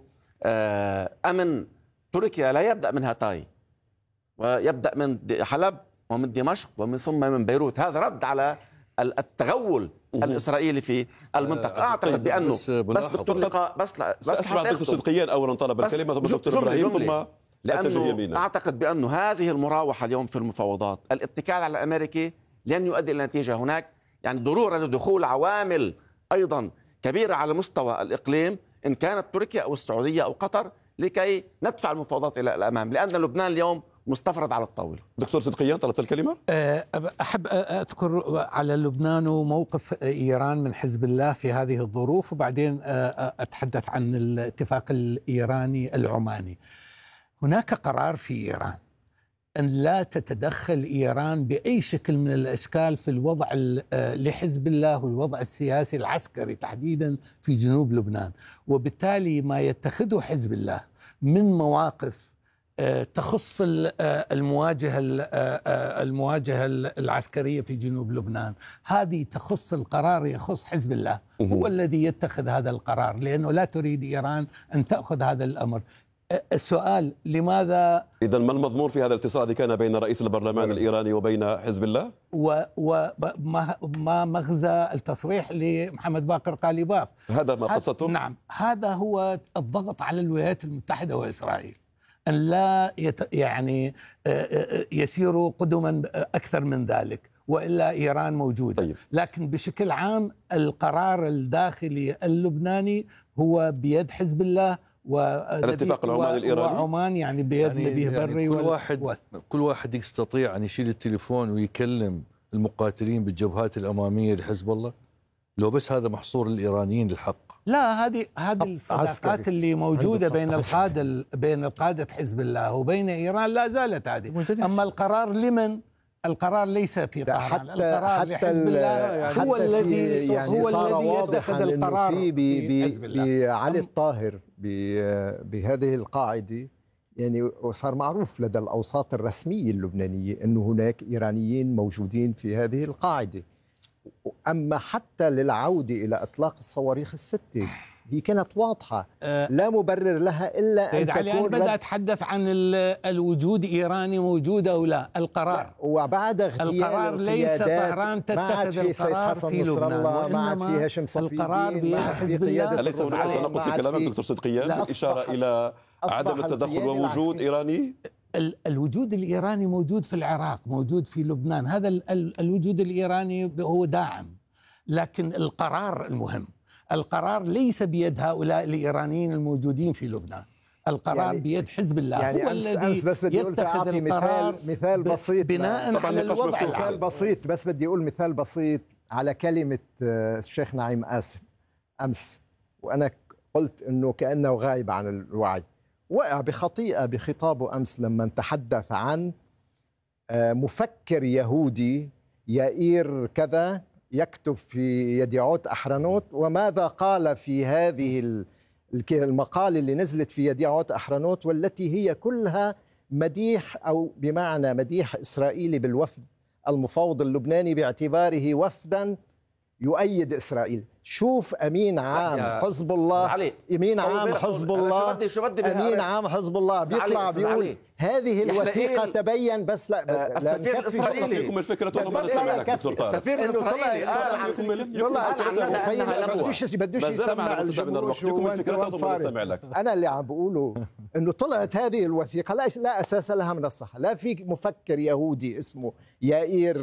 أمن تركيا لا يبدأ من هاتاي، ويبدأ من حلب ومن دمشق ومن ثم من بيروت. هذا رد على التغول الإسرائيلي في المنطقة. أعتقد بأنه بس دكتور لقاء بس لا بس أسمع دكتور صدقيان أولا طلب الكلمة ثم دكتور إبراهيم ثم لأنه أعتقد بأنه هذه المراوحة اليوم في المفاوضات الاتكال على الأمريكي لن يؤدي إلى نتيجة. هناك يعني ضرورة لدخول عوامل أيضا كبيرة على مستوى الإقليم إن كانت تركيا أو السعودية أو قطر لكي ندفع المفاوضات إلى الأمام، لأن لبنان اليوم مستفرد على الطاولة. دكتور صدقيان طلبت الكلمة. أحب أذكر على لبنان وموقف إيران من حزب الله في هذه الظروف، وبعدين أتحدث عن الاتفاق الإيراني العماني. هناك قرار في إيران أن لا تتدخل إيران بأي شكل من الأشكال في الوضع لحزب الله والوضع السياسي العسكري تحديدا في جنوب لبنان، وبالتالي ما يتخذه حزب الله من مواقف تخص المواجهة المواجهة العسكرية في جنوب لبنان، هذه تخص القرار يخص حزب الله، هو الذي يتخذ هذا القرار، لأنه لا تريد إيران أن تأخذ هذا الأمر. السؤال لماذا إذا ما المضمون في هذا الاتصال الذي كان بين رئيس البرلمان الإيراني وبين حزب الله؟ وما ما مغزى التصريح لمحمد باقر قاليباف؟ هذا ما قصته؟ نعم، هذا هو الضغط على الولايات المتحدة وإسرائيل أن لا يت يعني يسيروا قدما أكثر من ذلك، وإلا إيران موجودة. طيب. لكن بشكل عام القرار الداخلي اللبناني هو بيد حزب الله، والاتفاق العماني الإيراني وعمان يعني بيد يعني نبيه يعني بري. كل واحد و... كل واحد يستطيع أن يشيل التليفون ويكلم المقاتلين بالجبهات الأمامية لحزب الله، لو بس هذا محصور الإيرانيين الحق. لا، هذه هذه الصداقات اللي موجودة بين القادة بين القادة حزب الله وبين إيران لا زالت هذه. أما القرار لمن؟ القرار ليس في طهران، القرار لحزب الله يعني هو الذي يعني هو الذي يتخذ القرار بعلي الطاهر بهذه القاعدة. يعني وصار معروف لدى الأوساط الرسمية اللبنانية أنه هناك إيرانيين موجودين في هذه القاعدة. أما حتى للعودة إلى إطلاق الصواريخ الستة هي كانت واضحة، لا مبرر لها إلا أن تكون. أنا بدأت أتحدث عن الوجود إيراني موجود أو لا. القرار وبعد القرار ليس طهران تتخذ القرار في لبنان، وإنما القرار بيد حزب الله. أليس هناك تناقض في كلامك دكتور صدقيان بالإشارة إلى عدم التدخل ووجود إيراني؟ الوجود الإيراني موجود في العراق، موجود في لبنان. هذا الوجود الإيراني هو داعم، لكن القرار المهم. القرار ليس بيد هؤلاء الإيرانيين الموجودين في لبنان، القرار يعني بيد حزب الله. يعني هو أمس الذي أمس بس بدي أقول يتخذ مثال مثال بسيط بناء على الوضع مثال بسيط بس بدي أقول مثال بسيط على كلمة الشيخ نعيم قاسم أمس، وأنا قلت إنه كأنه غايب عن الوعي. وقع بخطيئة بخطابه أمس لما تحدث عن مفكر يهودي يائير كذا يكتب في يديعوت أحرنوت، وماذا قال في هذه المقالة اللي نزلت في يديعوت أحرنوت، والتي هي كلها مديح أو بمعنى مديح إسرائيلي بالوفد المفاوض اللبناني باعتباره وفدا يؤيد إسرائيل. شوف أمين عام حزب الله، أمين عام حزب الله أمين عام حزب الله بيطلع بيقول هذه الوثيقة تبين. بس لا، السفير الإسرائيلي يكمل فكرة السفير الإسرائيلي قال بدوش بدوش يسمع الجمهور. أنا اللي عم بقوله إنه طلعت هذه الوثيقة لا لا أساس لها من الصحة، لا في مفكر يهودي اسمه يائير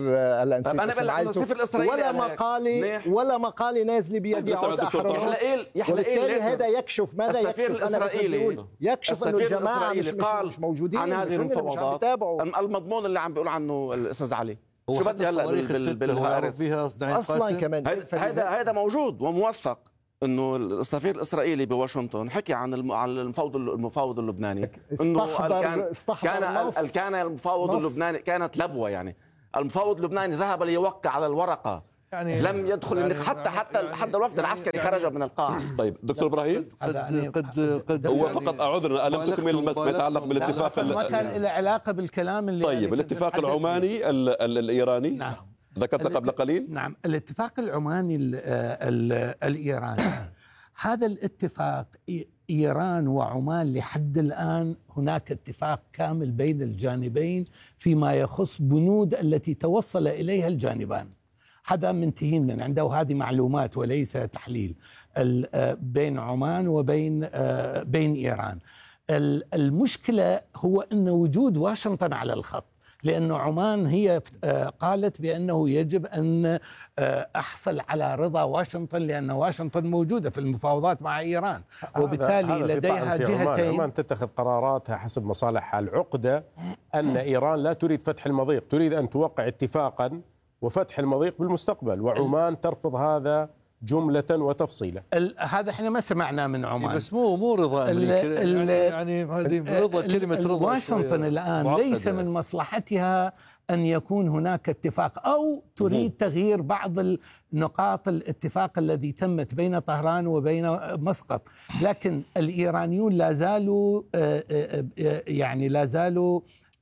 الأنسي ولا مقالة ولا مقالة نازلة بيدي عود أحرار. وبالتالي هذا يكشف ماذا السفير الإسرائيلي يكشف إنه الجماعة مش, مش موجودين عن هذه المفاوضات. المضمون اللي عم بيقول عنه الأستاذ علي شو بدي هلا بالهارس أصلا كمان هذا هذا موجود وموثق انه السفير الاسرائيلي بواشنطن حكي عن المفاوض المفاوض اللبناني انه كان كان كان المفاوض اللبناني كانت لبوه. يعني المفاوض اللبناني ذهب ليوقع على الورقه، يعني لم يدخل يعني حتى حتى حتى الوفد العسكري خرج من القاعة. طيب دكتور ابراهيم، قد قد قد هو فقط اعذرنا لم تكمل ما يتعلق بالاتفاق. ما كان له علاقه بالكلام اللي طيب يعني الاتفاق العماني ال ال الايراني. نعم ذكرت قبل قليل. نعم الاتفاق العماني ال ال الايراني هذا الاتفاق إيران وعمان لحد الآن هناك اتفاق كامل بين الجانبين فيما يخص بنود التي توصل إليها الجانبان. هذا منتهين من عنده، وهذه معلومات وليس تحليل بين عمان وبين بين إيران. المشكلة هو أن وجود واشنطن على الخط، لأن عمان هي قالت بأنه يجب أن أحصل على رضا واشنطن، لأن واشنطن موجودة في المفاوضات مع إيران، وبالتالي لديها جهتين. عمان تتخذ قراراتها حسب مصالحها. العقدة أن إيران لا تريد فتح المضيق، تريد أن توقع اتفاقا وفتح المضيق بالمستقبل، وعمان ترفض هذا جملة وتفصيلا. هذا احنا ما سمعناه من عمان. بس مو مو رضا أمريكا، يعني, يعني هذه رضا كلمة رضا. واشنطن الآن ليس من مصلحتها أن يكون هناك اتفاق، أو تريد تغيير بعض النقاط الاتفاق الذي تمت بين طهران وبين مسقط. لكن الإيرانيون لا زالوا يعني لا زالوا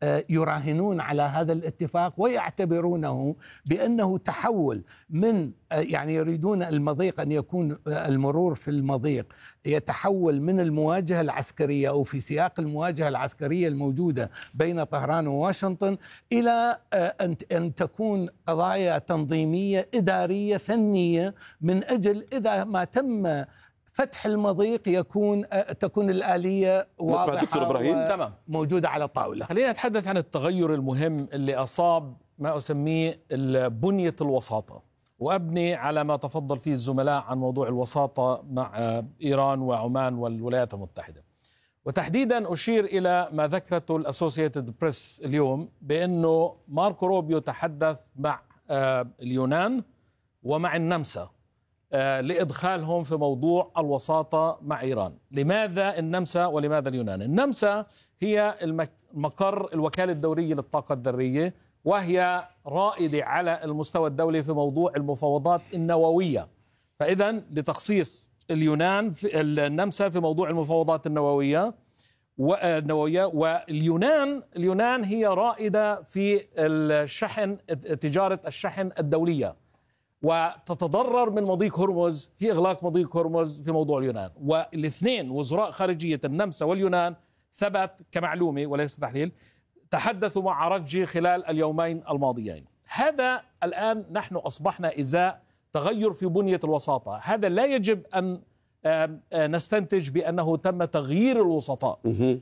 يراهنون على هذا الاتفاق ويعتبرونه بأنه تحول من يعني يريدون المضيق أن يكون المرور في المضيق يتحول من المواجهة العسكرية أو في سياق المواجهة العسكرية الموجودة بين طهران وواشنطن إلى أن تكون قضايا تنظيمية إدارية فنية من أجل إذا ما تم فتح المضيق يكون تكون الآلية واضحة موجودة على الطاولة. خلينا نتحدث عن التغير المهم اللي أصاب ما أسميه بنية الوساطة، وأبني على ما تفضل فيه الزملاء عن موضوع الوساطة مع إيران وعمان والولايات المتحدة، وتحديدا أشير إلى ما ذكرته الأسوسييتد بريس اليوم بأنه ماركو روبيو تحدث مع اليونان ومع النمسا لإدخالهم في موضوع الوساطة مع إيران. لماذا النمسا ولماذا اليونان؟ النمسا هي مقر الوكالة الدولية للطاقة الذرية، وهي رائدة على المستوى الدولي في موضوع المفاوضات النووية، فإذا لتخصيص اليونان في النمسا في موضوع المفاوضات النووية والنووية واليونان اليونان هي رائدة في الشحن تجارة الشحن الدولية، وتتضرر من مضيق هرمز في إغلاق مضيق هرمز في موضوع اليونان. والاثنين وزراء خارجية النمسا واليونان ثبت كمعلومة وليس تحليل تحدثوا مع عراقجي خلال اليومين الماضيين. هذا الآن نحن أصبحنا إزاء تغير في بنية الوساطة، هذا لا يجب أن نستنتج بأنه تم تغيير الوسطاء،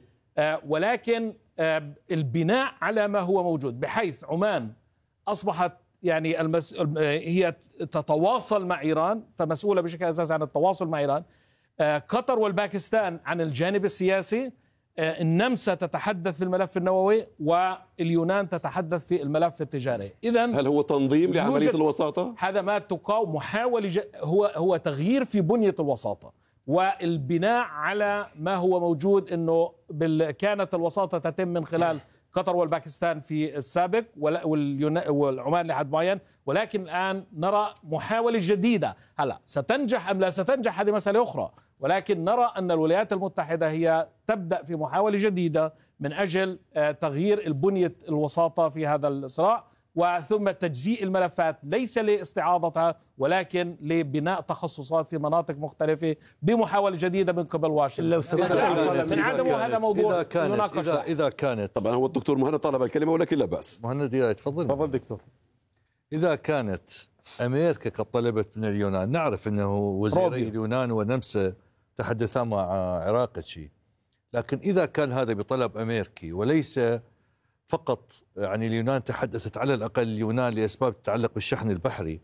ولكن البناء على ما هو موجود، بحيث عمان أصبحت يعني المس... هي تتواصل مع إيران، فمسؤولة بشكل أساسي عن التواصل مع إيران. قطر والباكستان عن الجانب السياسي، النمسا تتحدث في الملف النووي واليونان تتحدث في الملف التجاري. إذن هل هو تنظيم لعملية الوساطة؟ هذا ما تقاوم محاولة ج... هو هو تغيير في بنية الوساطة والبناء على ما هو موجود، انه بال... كانت الوساطة تتم من خلال قطر والباكستان في السابق واليونا... والعمان لحد معين، ولكن الآن نرى محاولة جديدة. هلا ستنجح أم لا ستنجح هذه مسألة أخرى، ولكن نرى أن الولايات المتحدة هي تبدأ في محاولة جديدة من أجل تغيير البنية الوساطة في هذا الصراع، وثم تجزيء الملفات ليس لاستعاضتها ولكن لبناء تخصصات في مناطق مختلفة بمحاولة جديدة من قبل واشنطن. من عدمه هذا موضوع إذا كانت, إذا, إذا كانت طبعا هو الدكتور مهند طلب الكلمة ولكن لا بأس. مهند تفضل. تفضل دكتور. إذا كانت أمريكا قد طلبت من اليونان، نعرف أنه وزيري اليونان ونمسا تحدثا مع عراقجي، لكن إذا كان هذا بطلب أمريكي وليس فقط يعني اليونان تحدثت على الأقل اليونان لأسباب تتعلق بالشحن البحري،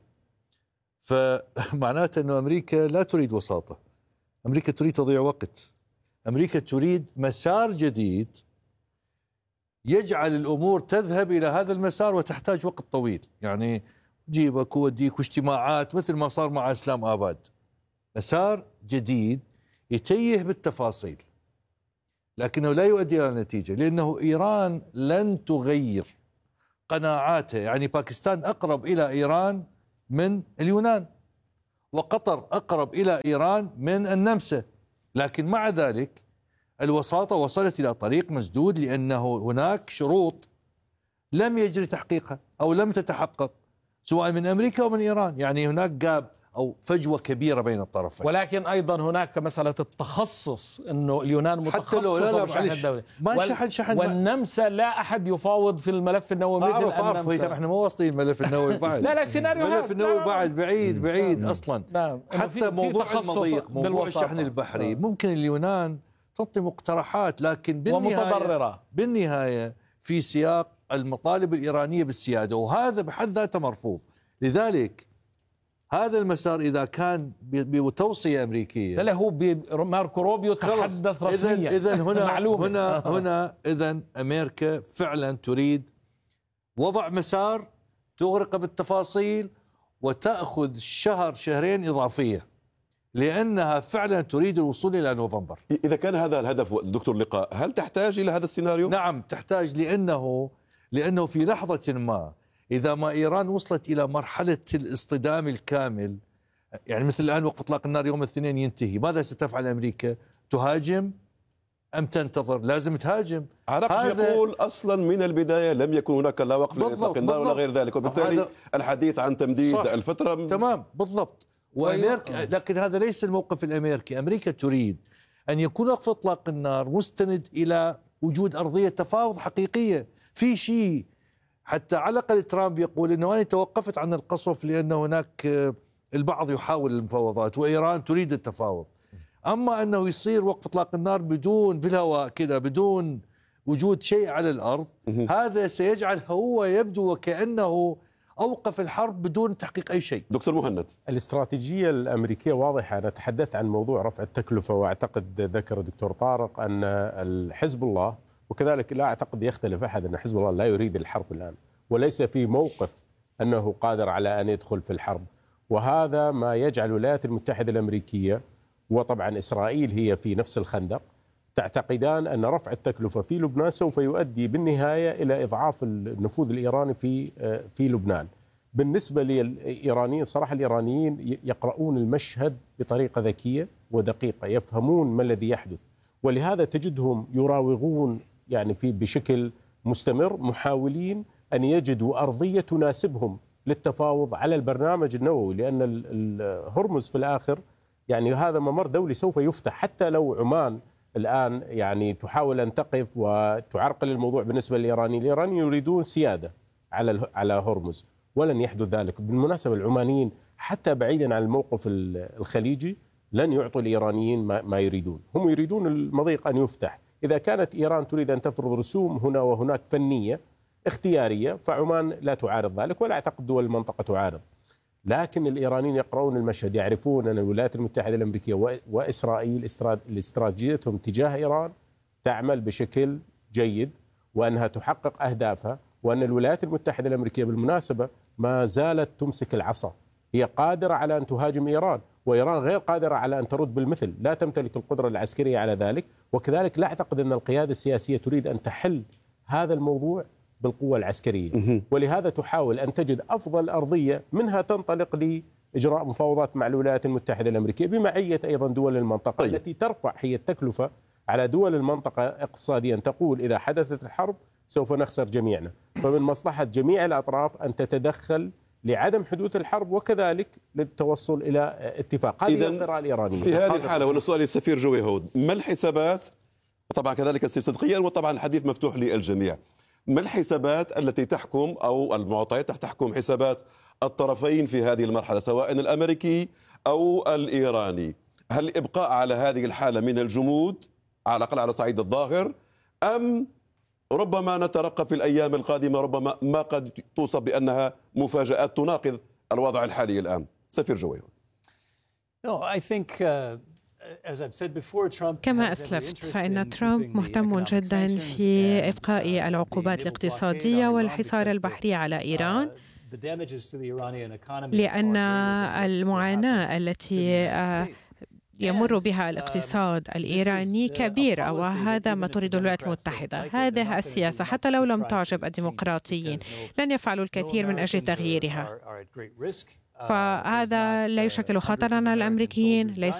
فمعناته أن أمريكا لا تريد وساطة، أمريكا تريد تضيع وقت، أمريكا تريد مسار جديد يجعل الأمور تذهب إلى هذا المسار وتحتاج وقت طويل، يعني جيبك ووديك واجتماعات مثل ما صار مع إسلام آباد، مسار جديد يتيه بالتفاصيل لكنه لا يؤدي إلى نتيجة، لأنه إيران لن تغير قناعاتها. يعني باكستان أقرب إلى إيران من اليونان، وقطر أقرب إلى إيران من النمسا، لكن مع ذلك الوساطة وصلت إلى طريق مسدود لأنه هناك شروط لم يجري تحقيقها أو لم تتحقق سواء من أمريكا أو من إيران. يعني هناك جاب أو فجوة كبيرة بين الطرفين. ولكن أيضا هناك مسألة التخصص، أنه اليونان متخصصة بالشحن الدولي ما شحن شحن والنمسا لا أحد يفاوض في الملف النووي مثل أعرف أعرف النمسا. احنا مو واصلين الملف النووي بعد. لا لا سيناريو الملف النووي بعد بعيد بعيد نعم. أصلا نعم. حتى موضوع المضيق موضوع الشحن البحري نعم. ممكن اليونان تعطي مقترحات، لكن بالنهاية بالنهاية في سياق المطالب الإيرانية بالسيادة، وهذا بحد ذاته مرفوض. لذلك هذا المسار إذا كان بتوصية أمريكية، لا لا هو ماركو روبيو تحدث رسميا. إذن هنا هنا هنا إذن أمريكا فعلا تريد وضع مسار تغرق بالتفاصيل وتأخذ شهر شهرين إضافية، لأنها فعلا تريد الوصول إلى نوفمبر. إذا كان هذا الهدف دكتور لقاء، هل تحتاج إلى هذا السيناريو؟ نعم تحتاج، لأنه لأنه في لحظة ما إذا ما إيران وصلت إلى مرحلة الاصطدام الكامل، يعني مثل الآن وقف إطلاق النار يوم الاثنين ينتهي، ماذا ستفعل أمريكا؟ تهاجم أم تنتظر؟ لازم تهاجم. عراقجي يقول أصلا من البداية لم يكن هناك لا وقف لإطلاق النار ولا غير ذلك، وبالتالي الحديث عن تمديد صح. الفترة تمام بالضبط. وأمريكا، لكن هذا ليس الموقف الأمريكي. أمريكا تريد أن يكون وقف إطلاق النار مستند إلى وجود أرضية تفاوض حقيقية في شيء. حتى على الأقل ترامب يقول أنه أنا توقفت عن القصف لأن هناك البعض يحاول المفاوضات وإيران تريد التفاوض. أما أنه يصير وقف إطلاق النار بدون بالهواء كده بدون وجود شيء على الأرض، هذا سيجعل هو يبدو وكأنه أوقف الحرب بدون تحقيق أي شيء. دكتور مهند، الاستراتيجية الأمريكية واضحة. أنا تحدثت عن موضوع رفع التكلفة، وأعتقد ذكر الدكتور طارق أن الحزب الله، وكذلك لا أعتقد يختلف أحد أن حزب الله لا يريد الحرب الآن، وليس في موقف أنه قادر على أن يدخل في الحرب. وهذا ما يجعل الولايات المتحدة الأمريكية وطبعا إسرائيل هي في نفس الخندق تعتقدان أن رفع التكلفة في لبنان سوف يؤدي بالنهاية إلى إضعاف النفوذ الإيراني في في لبنان. بالنسبة للإيرانيين صراحة الإيرانيين يقرؤون المشهد بطريقة ذكية ودقيقة، يفهمون ما الذي يحدث، ولهذا تجدهم يراوغون يعني في بشكل مستمر محاولين أن يجدوا أرضية تناسبهم للتفاوض على البرنامج النووي، لأن الهرمز في الآخر يعني هذا ممر دولي سوف يفتح. حتى لو عمان الآن يعني تحاول أن تقف وتعرقل الموضوع بالنسبة للإيرانيين، الإيرانيين يريدون سيادة على على هرمز ولن يحدث ذلك. بالمناسبة العمانيين حتى بعيدا عن الموقف الخليجي لن يعطوا الإيرانيين ما يريدون، هم يريدون المضيق أن يفتح. إذا كانت إيران تريد أن تفرض رسوم هنا وهناك فنية اختيارية فعمان لا تعارض ذلك، ولا أعتقد دول المنطقة تعارض. لكن الإيرانيين يقرؤون المشهد، يعرفون أن الولايات المتحدة الأمريكية وإسرائيل استراتيجيتهم تجاه إيران تعمل بشكل جيد، وأنها تحقق أهدافها، وأن الولايات المتحدة الأمريكية بالمناسبة ما زالت تمسك العصا، هي قادرة على أن تهاجم إيران، وإيران غير قادرة على أن ترد بالمثل، لا تمتلك القدرة العسكرية على ذلك. وكذلك لا أعتقد أن القيادة السياسية تريد أن تحل هذا الموضوع بالقوة العسكرية، ولهذا تحاول أن تجد أفضل أرضية منها تنطلق لإجراء مفاوضات مع الولايات المتحدة الأمريكية بمعية أيضا دول المنطقة طيب. التي ترفع هي التكلفة على دول المنطقة اقتصاديا، تقول إذا حدثت الحرب سوف نخسر جميعنا، فمن مصلحة جميع الأطراف أن تتدخل لعدم حدوث الحرب وكذلك للتوصل إلى اتفاق. هذه القراءة الإيرانية في هذه الحالة. ونسأل السفير جوي هود، ما الحسابات طبعا كذلك صدقيا، وطبعا الحديث مفتوح للجميع، ما الحسابات التي تحكم أو المعطيات تحكم حسابات الطرفين في هذه المرحلة سواء الأمريكي أو الإيراني؟ هل الإبقاء على هذه الحالة من الجمود على الأقل على صعيد الظاهر، أم ربما نترقب في الأيام القادمة ربما ما قد توصف بأنها مفاجآت تناقض الوضع الحالي الآن؟ سفير جوي. كما أسلفت فإن ترامب مهتم جدا في إبقاء العقوبات الاقتصادية والحصار البحري على إيران، لأن المعاناة التي يمر بها الاقتصاد الإيراني كبيرة، وهذا ما تريد الولايات المتحدة. هذه السياسة حتى لو لم تعجب الديمقراطيين لن يفعلوا الكثير من أجل تغييرها، فهذا لا يشكل خطرا على الأمريكيين، ليس